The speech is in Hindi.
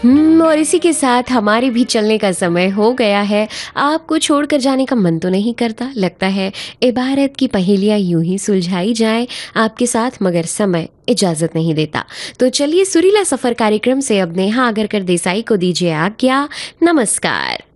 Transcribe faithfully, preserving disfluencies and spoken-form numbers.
हुँ, और इसी के साथ हमारे भी चलने का समय हो गया है। आपको छोड़कर जाने का मन तो नहीं करता, लगता है इबारत की पहेलियाँ यूँ ही सुलझाई जाएँ आपके साथ, मगर समय इजाज़त नहीं देता। तो चलिए सुरीला सफ़र कार्यक्रम से अब नेहा आगरकर देसाई को दीजिए आज्ञा। नमस्कार।